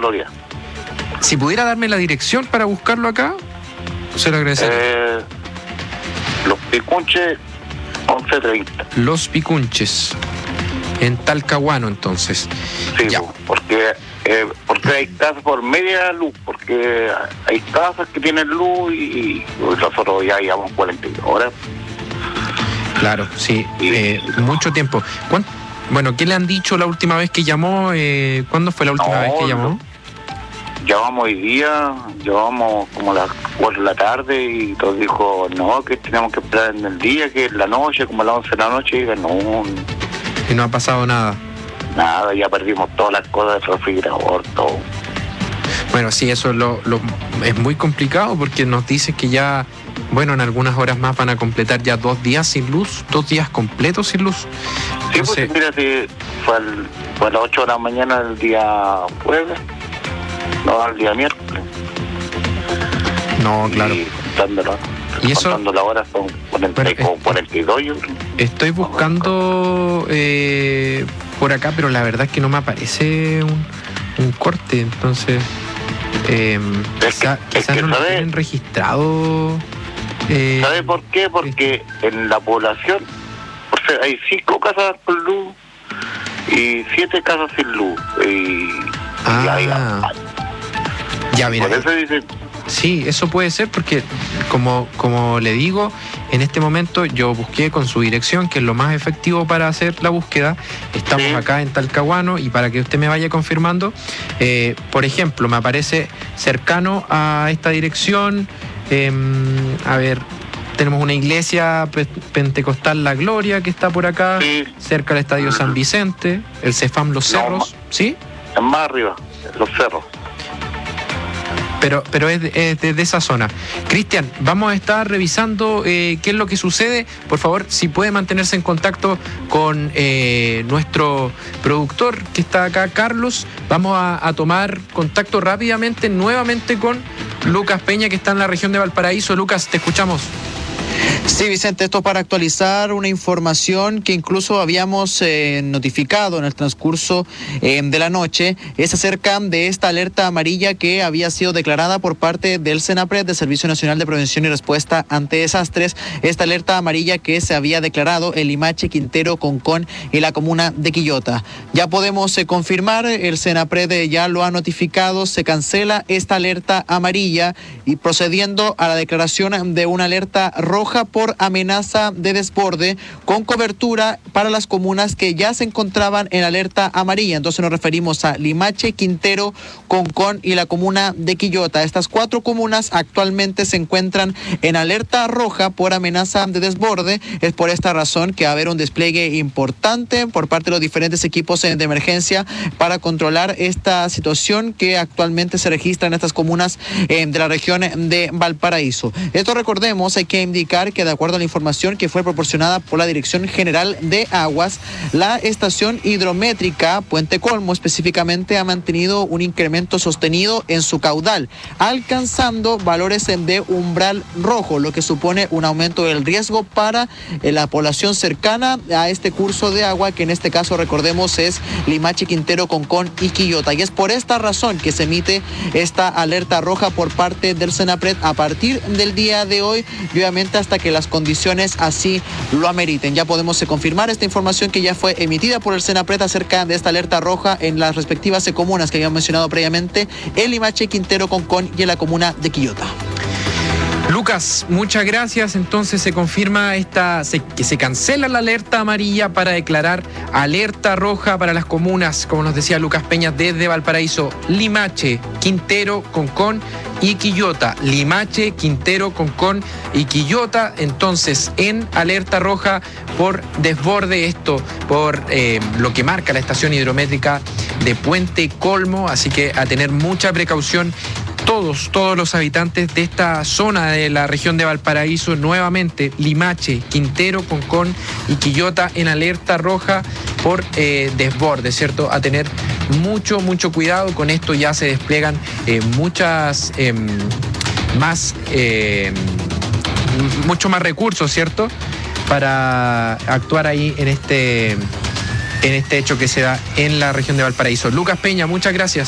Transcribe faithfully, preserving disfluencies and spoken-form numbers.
Florida. Si pudiera darme la dirección para buscarlo acá, se lo agradecería. Eh, Los Picunches, once treinta. Los Picunches, en Talcahuano, entonces. Sí, ya. porque eh, porque hay casas por media luz, porque hay casas que tienen luz y, y nosotros ya llevamos cuarenta horas. Claro, sí, eh, mucho tiempo. ¿Cuánto? Bueno, ¿qué le han dicho la última vez que llamó? Eh, ¿Cuándo fue la última no, vez que llamó? Llamamos hoy día, llamamos como a las cuatro de la tarde y todos dijo, no, que tenemos que esperar en el día, que en la noche, como a las once de la noche, y digo, no. Y no ha pasado nada. Nada, ya perdimos todas las cosas del refrigerador, todo. Bueno, sí, eso es, lo, lo, es muy complicado porque nos dicen que ya, bueno, en algunas horas más van a completar ya dos días sin luz, dos días completos sin luz. Entonces, sí, pues mira, si fue, al, fue a las ocho de la mañana el día jueves, no, el día miércoles. No, claro. Y contándolo, ¿Y eso? contando la hora son cuarenta, bueno, como cuarenta y dos, yo creo. Estoy buscando eh, por acá, pero la verdad es que no me aparece un, un corte, entonces eh, quizás quizá no lo tienen registrado. Eh, ¿Sabe por qué? Porque en la población, o sea, hay cinco casas con luz y siete casas sin luz. Y, ah, y hay, ya, mira. Por eso dicen. Sí, eso puede ser porque, como, como le digo, en este momento yo busqué con su dirección, que es lo más efectivo para hacer la búsqueda. Estamos sí. acá en Talcahuano y para que usted me vaya confirmando, eh, por ejemplo, me aparece cercano a esta dirección, eh, a ver, tenemos una iglesia pentecostal La Gloria que está por acá, sí. cerca del Estadio San Vicente, el Cefam Los Cerros, no, ¿sí? Es más arriba, Los Cerros. Pero, pero es, de, es de, de esa zona. Cristian, vamos a estar revisando eh, qué es lo que sucede. Por favor, si puede mantenerse en contacto con eh, nuestro productor que está acá, Carlos. Vamos a, a tomar contacto rápidamente, nuevamente con Lucas Peña, que está en la región de Valparaíso. Lucas, te escuchamos. Sí, Vicente, esto para actualizar una información que incluso habíamos eh, notificado en el transcurso eh, de la noche. Es acerca de esta alerta amarilla que había sido declarada por parte del SENAPRED, de Servicio Nacional de Prevención y Respuesta ante Desastres. Esta alerta amarilla que se había declarado en Limache, Quintero, Concón y la comuna de Quillota. Ya podemos eh, confirmar, el SENAPRED eh, ya lo ha notificado, se cancela esta alerta amarilla y procediendo a la declaración de una alerta roja por amenaza de desborde con cobertura para las comunas que ya se encontraban en alerta amarilla. Entonces nos referimos a Limache, Quintero, Concón y la comuna de Quillota. Estas cuatro comunas actualmente se encuentran en alerta roja por amenaza de desborde. Es por esta razón que va a haber un despliegue importante por parte de los diferentes equipos de emergencia para controlar esta situación que actualmente se registra en estas comunas eh, de la región de Valparaíso. Esto, recordemos, hay que indicar que de acuerdo a la información que fue proporcionada por la Dirección General de Aguas, la estación hidrométrica Puente Colmo específicamente ha mantenido un incremento sostenido en su caudal, alcanzando valores de umbral rojo, lo que supone un aumento del riesgo para la población cercana a este curso de agua, que en este caso, recordemos, es Limache, Quintero, Concón y Quillota. Y es por esta razón que se emite esta alerta roja por parte del SENAPRED a partir del día de hoy y obviamente hasta que las condiciones así lo ameriten. Ya podemos eh, confirmar esta información que ya fue emitida por el SENAPRED acerca de esta alerta roja en las respectivas eh, comunas que habíamos mencionado previamente, en Limache, Quintero, Concón y en la comuna de Quillota. Lucas, muchas gracias. Entonces se confirma esta se, que se cancela la alerta amarilla para declarar alerta roja para las comunas, como nos decía Lucas Peña, desde Valparaíso, Limache, Quintero, Concón y Quillota. Limache, Quintero, Concón y Quillota, entonces en alerta roja por desborde, esto por eh, lo que marca la estación hidrométrica de Puente Colmo, así que a tener mucha precaución. Todos, todos los habitantes de esta zona de la región de Valparaíso, nuevamente Limache, Quintero, Concón y Quillota en alerta roja por eh, desborde, ¿cierto? A tener mucho, mucho cuidado. Con esto ya se despliegan eh, muchas eh, más, eh, mucho más recursos, ¿cierto? Para actuar ahí en este, en este hecho que se da en la región de Valparaíso. Lucas Peña, muchas gracias.